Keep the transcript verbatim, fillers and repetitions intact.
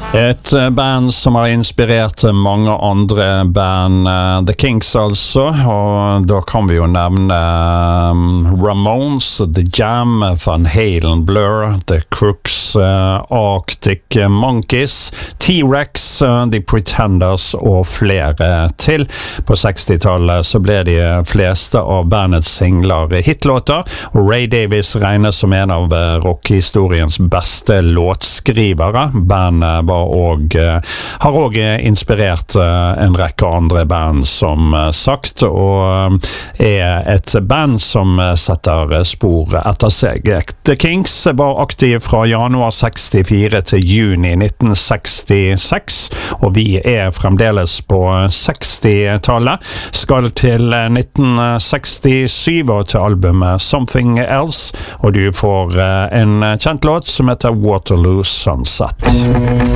Et band som har inspirert mange andre band, The Kinks altså, og da kan vi jo nevne Ramones, The Jam, Van Halen, Blur, The Crooks, Arctic Monkeys, T-Rex, The Pretenders og flere til. På sekstitallet så ble de fleste av bandets singler hitlåter, og Ray Davies regnes som en av rockhistoriens beste låtskrivere. Bandet var og har også inspirert en rekke andre band som sagt, og er et band som setter spor etter seg. The Kinks var aktiv fra januar sekstifire til juni nitten sekstiseks, og vi er fremdeles på sekstitallet. Skal til nitten sekstisju og til albumet Something Else, og du får en kjent låt som heter Waterloo Sunset.